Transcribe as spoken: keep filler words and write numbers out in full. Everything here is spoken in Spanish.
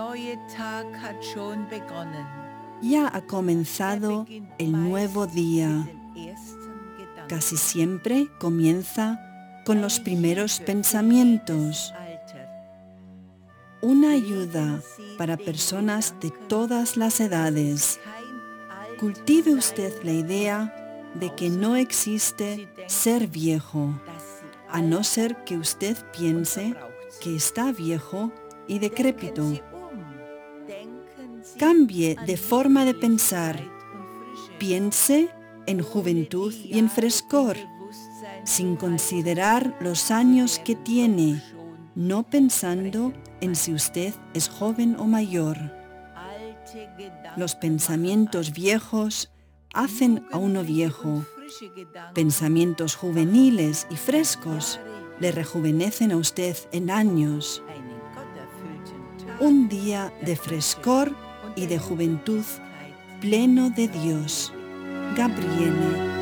Ya ha comenzado el nuevo día. Casi siempre comienza con los primeros pensamientos. Una ayuda para personas de todas las edades. Cultive usted la idea de que no existe ser viejo, a no ser que usted piense que está viejo y decrépito. Cambie de forma de pensar. Piense en juventud y en frescor, sin considerar los años que tiene, no pensando en si usted es joven o mayor. Los pensamientos viejos hacen a uno viejo. Pensamientos juveniles y frescos le rejuvenecen a usted en años. Un día de frescor y de juventud pleno de Dios. Gabriele.